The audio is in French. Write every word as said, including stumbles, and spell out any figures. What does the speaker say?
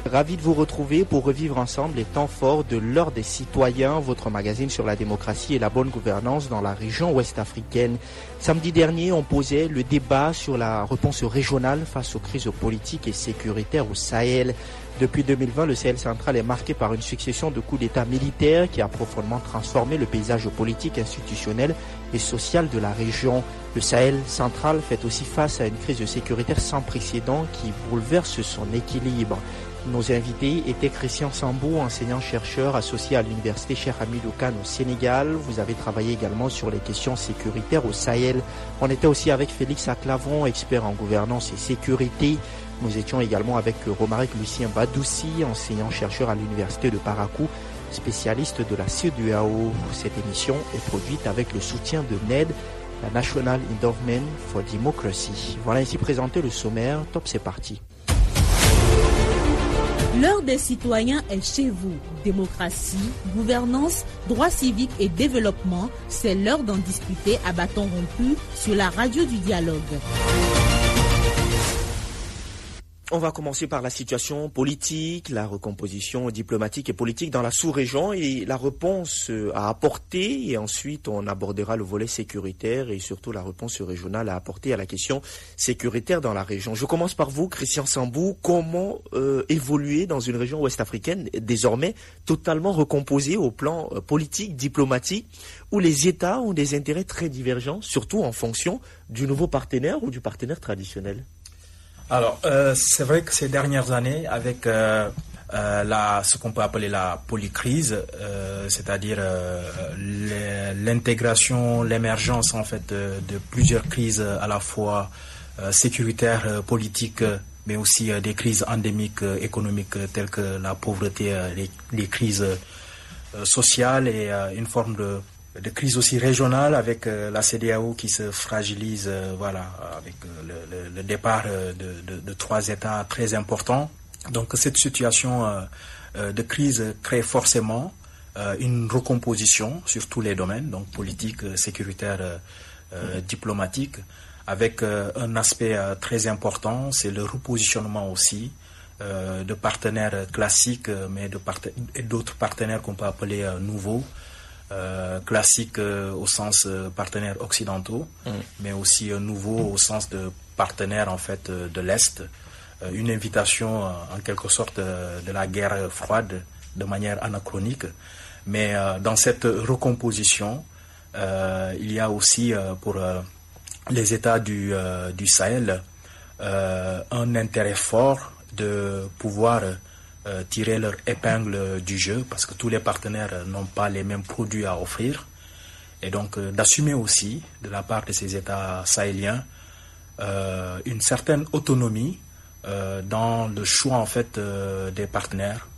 Ravi de vous retrouver pour revivre ensemble les temps forts de l'heure des citoyens, votre magazine sur la démocratie et la bonne gouvernance dans la région ouest africaine. Samedi dernier, on posait le débat sur la réponse régionale face aux crises politiques et sécuritaires au Sahel. Depuis deux mille vingt, le Sahel central est marqué par une succession de coups d'État militaires qui a profondément transformé le paysage politique, institutionnel et social de la région. Le Sahel central fait aussi face à une crise sécuritaire sans précédent qui bouleverse son équilibre. Nos invités étaient Christian Sambou, enseignant-chercheur associé à l'université Cheikh Hamidou Kane au Sénégal. Vous avez travaillé également sur les questions sécuritaires au Sahel. On était aussi avec Félix Aclavon, expert en gouvernance et sécurité. Nous étions également avec Romaric Lucien Badoussi, enseignant-chercheur à l'université de Parakou, spécialiste de la C E D E A O. Cette émission est produite avec le soutien de N E D, la National Endowment for Democracy. Voilà ainsi présenté le sommaire. Top, c'est parti. L'heure des citoyens est chez vous. Démocratie, gouvernance, droits civiques et développement, c'est l'heure d'en discuter à bâton rompu sur la radio du dialogue. On va commencer par la situation politique, la recomposition diplomatique et politique dans la sous-région et la réponse à apporter. Et ensuite, on abordera le volet sécuritaire et surtout la réponse régionale à apporter à la question sécuritaire dans la région. Je commence par vous, Christian Sambou. Comment euh, évoluer dans une région ouest-africaine désormais totalement recomposée au plan euh, politique, diplomatique, où les États ont des intérêts très divergents, surtout en fonction du nouveau partenaire ou du partenaire traditionnel? Alors, euh, c'est vrai que ces dernières années, avec euh, euh, la, ce qu'on peut appeler la polycrise, euh, c'est-à-dire euh, l'intégration, l'émergence en fait de, de plusieurs crises à la fois euh, sécuritaires, euh, politiques, mais aussi euh, des crises endémiques euh, économiques euh, telles que la pauvreté, euh, les, les crises euh, sociales et euh, une forme de de crise aussi régionale avec euh, la C E D E A O qui se fragilise, euh, voilà, avec euh, le, le, le départ euh, de, de, de trois États très importants. Donc cette situation euh, euh, de crise crée forcément euh, une recomposition sur tous les domaines, donc politique, euh, sécuritaire, euh, euh, diplomatique, avec euh, un aspect euh, très important, c'est le repositionnement aussi euh, de partenaires classiques, mais de part- et d'autres partenaires qu'on peut appeler euh, nouveaux. Euh, classique euh, au sens euh, partenaires occidentaux, mmh. mais aussi euh, nouveau au sens de partenaires en fait euh, de l'Est. Euh, une invitation euh, en quelque sorte euh, de la guerre froide de manière anachronique. Mais euh, dans cette recomposition, euh, il y a aussi euh, pour euh, les États du, euh, du Sahel euh, un intérêt fort de pouvoir Euh, tirer leur épingle du jeu parce que tous les partenaires euh, n'ont pas les mêmes produits à offrir et donc euh, d'assumer aussi de la part de ces États sahéliens euh, une certaine autonomie euh, dans le choix en fait euh, des partenaires